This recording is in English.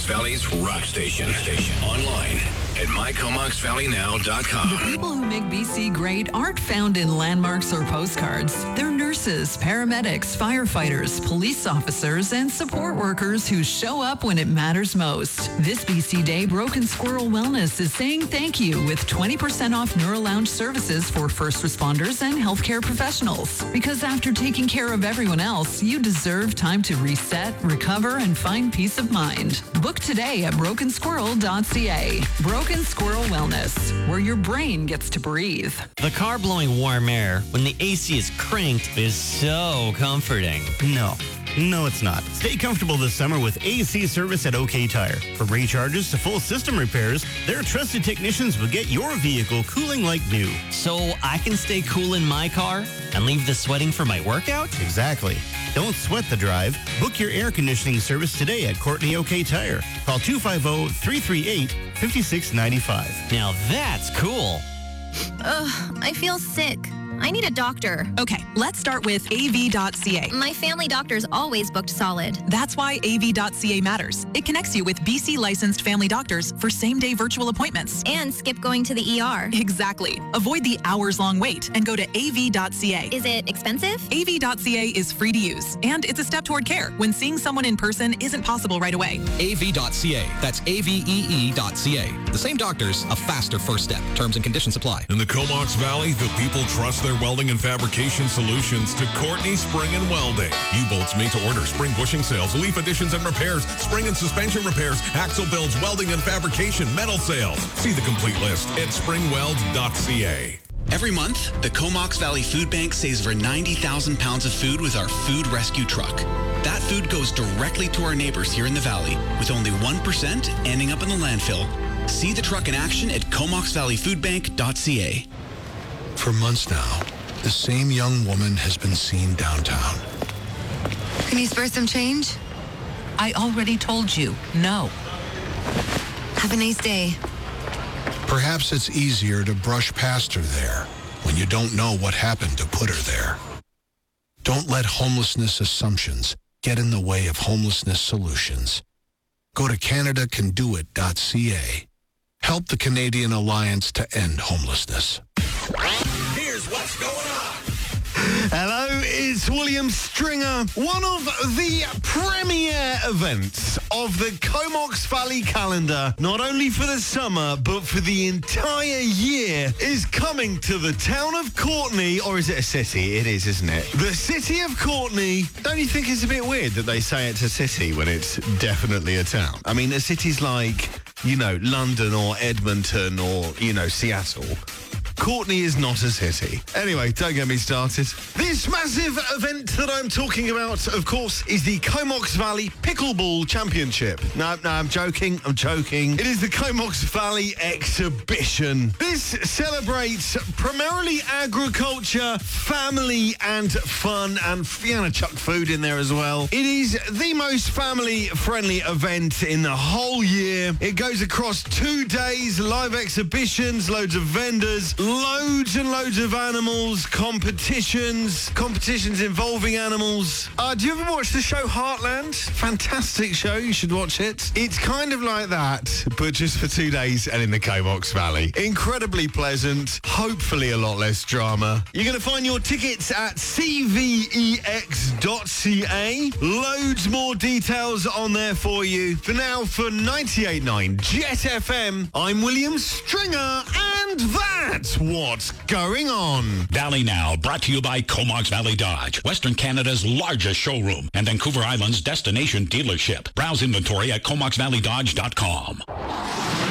Comox Valley's rock station. Online at mycomoxvalleynow.com. The people who make BC great aren't found in landmarks or postcards. They're nurses, paramedics, firefighters, police officers, and support workers who show up when it matters most. This BC Day, Broken Squirrel Wellness is saying thank you with 20% off NeuroLounge services for first responders and healthcare professionals. Because after taking care of everyone else, you deserve time to reset, recover, and find peace of mind. Book today at brokensquirrel.ca. Broken Squirrel Wellness, where your brain gets to breathe. The car blowing warm air when the AC is cranked is so comforting. No, it's not. Stay comfortable this summer with AC service at OK Tire. From recharges to full system repairs, their trusted technicians will get your vehicle cooling like new. So I can stay cool in my car and leave the sweating for my workout? Exactly. Don't sweat the drive. Book your air conditioning service today at Courtney OK Tire. Call 250-338-5695. Now that's cool. Ugh, I feel sick. I need a doctor. Okay, let's start with AV.ca. My family doctor's always booked solid. That's why AV.ca matters. It connects you with BC licensed family doctors for same-day virtual appointments. And skip going to the ER. Exactly. Avoid the hours-long wait and go to AV.ca. Is it expensive? AV.ca is free to use, and it's a step toward care when seeing someone in person isn't possible right away. AV.ca. That's AVEE.ca. The same doctors, a faster first step. Terms and conditions apply. In the Comox Valley, the people trust their welding and fabrication solutions to Courtney Spring and Welding. U-bolts made to order, spring bushing sales, leaf additions and repairs, spring and suspension repairs, axle builds, welding and fabrication, metal sales. See the complete list at springweld.ca. Every month, the Comox Valley Food Bank saves over 90,000 pounds of food with our food rescue truck. That food goes directly to our neighbors here in the valley, with only 1% ending up in the landfill. See the truck in action at comoxvalleyfoodbank.ca. For months now, the same young woman has been seen downtown. Can you spare some change? I already told you, no. Have a nice day. Perhaps it's easier to brush past her there when you don't know what happened to put her there. Don't let homelessness assumptions get in the way of homelessness solutions. Go to CanadaCanDoIt.ca. Help the Canadian Alliance to End Homelessness. Here's what's going on. Hello, it's William Stringer. One of the premier events of the Comox Valley calendar, not only for the summer, but for the entire year, is coming to the town of Courtney. Or is it a city? It is, isn't it? The city of Courtney. Don't you think it's a bit weird that they say it's a city when it's definitely a town? I mean, a city's like, London or Edmonton or, Seattle. Courtney is not a city. Anyway, don't get me started. This massive event that I'm talking about, of course, is the Comox Valley Pickleball Championship. No, I'm joking. It is the Comox Valley Exhibition. This celebrates primarily agriculture, family, and fun, and chuck food in there as well. It is the most family-friendly event in the whole year. It goes across 2 days, live exhibitions, loads of vendors, loads and loads of animals, competitions involving animals. Do you ever watch the show Heartland? Fantastic show, you should watch it. It's kind of like that, but just for 2 days and in the Comox Valley. Incredibly pleasant, hopefully a lot less drama. You're going to find your tickets at cvex.ca. Loads more details on there for you. For now, for 98.9 Jet FM, I'm William Stringer, and that's what's going on. Valley Now, brought to you by Comox Valley Dodge, Western Canada's largest showroom and Vancouver Island's destination dealership. Browse inventory at comoxvalleydodge.com.